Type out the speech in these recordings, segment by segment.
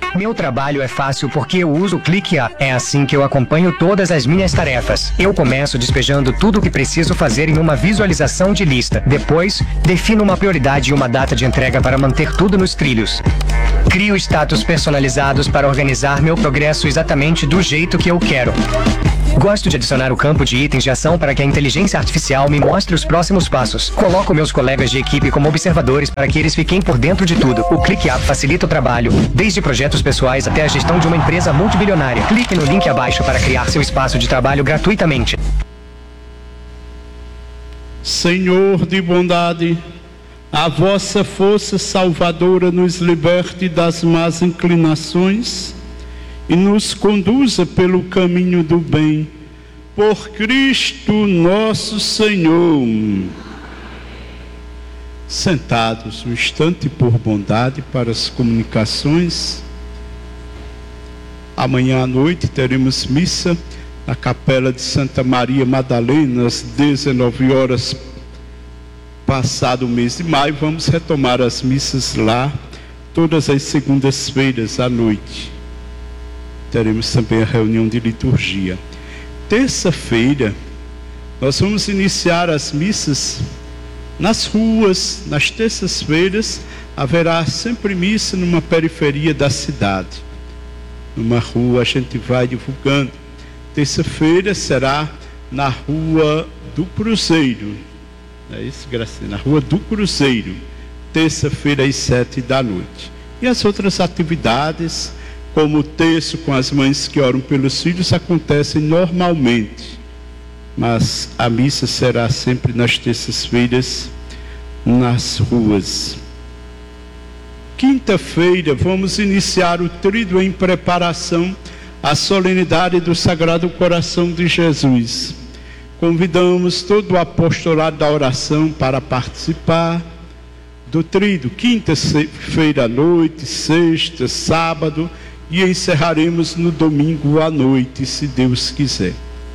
Meu trabalho é fácil porque eu uso o ClickUp. É assim que eu acompanho todas as minhas tarefas. Eu começo despejando tudo o que preciso fazer em uma visualização de lista. Depois, defino uma prioridade e uma data de entrega para manter tudo nos trilhos. Crio status personalizados para organizar meu progresso exatamente do jeito que eu quero. Gosto de adicionar o campo de itens de ação para que a inteligência artificial me mostre os próximos passos. Coloco meus colegas de equipe como observadores para que eles fiquem por dentro de tudo. O ClickUp facilita o trabalho, desde projetos pessoais até a gestão de uma empresa multibilionária. Clique no link abaixo para criar seu espaço de trabalho gratuitamente. Senhor de bondade, a vossa força salvadora nos liberte das más inclinações e nos conduza pelo caminho do bem, por Cristo nosso Senhor. Sentados um instante por bondade para as comunicações. Amanhã à noite teremos missa na Capela de Santa Maria Madalena, às 19 horas, passado o mês de maio. Vamos retomar as missas lá, todas as segundas-feiras à noite. Teremos também a reunião de liturgia. Terça-feira, nós vamos iniciar as missas nas ruas. Nas terças-feiras, haverá sempre missa numa periferia da cidade. Numa rua a gente vai divulgando. Terça-feira será na Rua do Cruzeiro. É isso, Gracinha? Na Rua do Cruzeiro. Terça-feira às 7 da noite. E as outras atividades, como o terço com as mães que oram pelos filhos, acontecem normalmente. Mas a missa será sempre nas terças-feiras, nas ruas. Quinta-feira, vamos iniciar o tríduo em preparação à solenidade do Sagrado Coração de Jesus. Convidamos todo o apostolado da oração para participar do tríduo, quinta-feira à noite, sexta, sábado, e encerraremos no domingo à noite, se Deus quiser.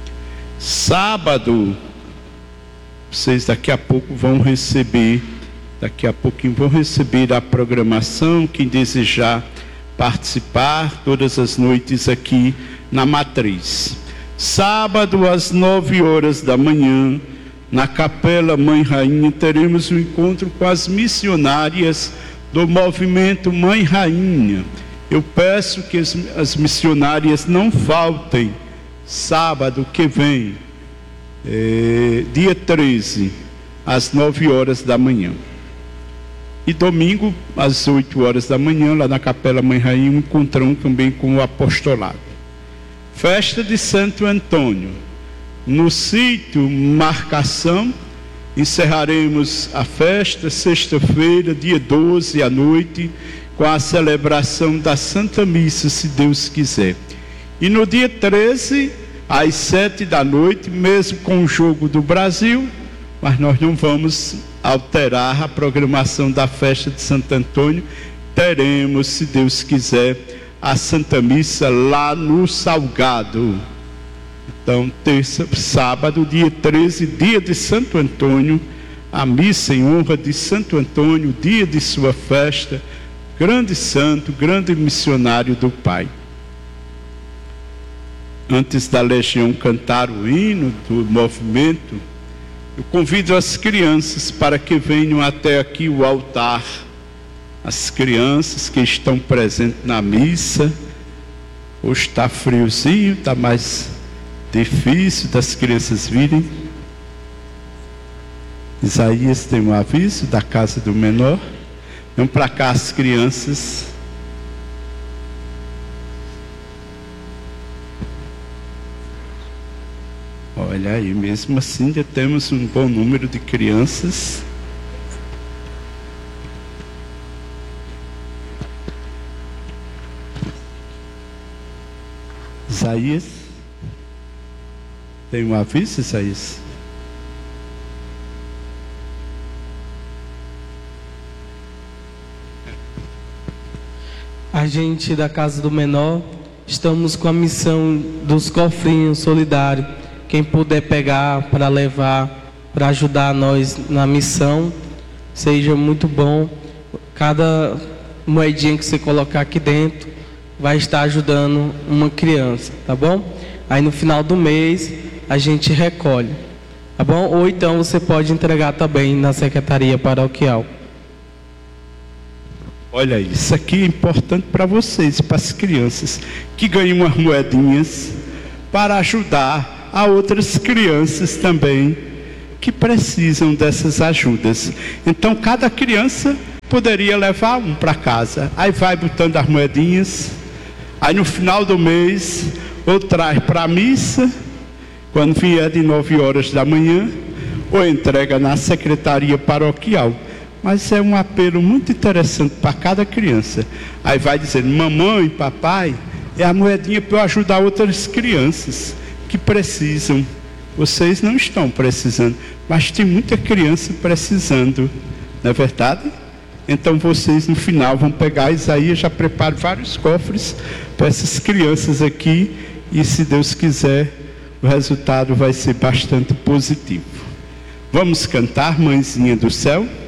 Sábado, vocês daqui a pouco vão receber, daqui a pouquinho vão receber a programação. Quem desejar participar, todas as noites aqui na Matriz. Sábado, às 9 horas da manhã, na Capela Mãe Rainha, teremos um encontro com as missionárias do movimento Mãe Rainha. Eu peço que as missionárias não faltem sábado que vem, dia 13, às 9 horas da manhã. E domingo, às 8 horas da manhã, lá na Capela Mãe Rainha, um encontrão também com o apostolado. Festa de Santo Antônio. No sítio Marcação, encerraremos a festa sexta-feira, dia 12 à noite, com a celebração da Santa Missa, se Deus quiser. E no dia 13, às 7 da noite, mesmo com o jogo do Brasil, mas nós não vamos alterar a programação da festa de Santo Antônio. Teremos, se Deus quiser, a Santa Missa lá no Salgado. Então, sábado, dia 13, dia de Santo Antônio, a missa em honra de Santo Antônio, dia de sua festa, grande santo, grande missionário do Pai. Antes da Legião cantar o hino do movimento, eu convido as crianças para que venham até aqui o altar. As crianças que estão presentes na missa. Hoje está friozinho, está mais difícil das crianças virem. Isaías tem um aviso da casa do menor. Vamos para cá as crianças. Olha aí, mesmo assim já temos um bom número de crianças. Isaías, tem um aviso, Isaías? A gente da Casa do Menor, estamos com a missão dos cofrinhos solidários. Quem puder pegar para levar, para ajudar nós na missão, seja muito bom. Cada moedinha que você colocar aqui dentro vai estar ajudando uma criança, tá bom? Aí no final do mês a gente recolhe, tá bom? Ou então você pode entregar também na secretaria paroquial. Olha, isso aqui é importante para vocês, para as crianças que ganham umas moedinhas para ajudar a outras crianças também que precisam dessas ajudas. Então, cada criança poderia levar um para casa. Aí vai botando as moedinhas. Aí no final do mês, ou traz para a missa, quando vier de 9 horas da manhã, ou entrega na secretaria paroquial. Mas é um apelo muito interessante para cada criança. Aí vai dizendo, mamãe, papai, é a moedinha para eu ajudar outras crianças que precisam. Vocês não estão precisando, mas tem muita criança precisando, não é verdade? Então vocês no final vão pegar Isaías, já prepara vários cofres para essas crianças aqui, e se Deus quiser, o resultado vai ser bastante positivo. Vamos cantar, Mãezinha do Céu?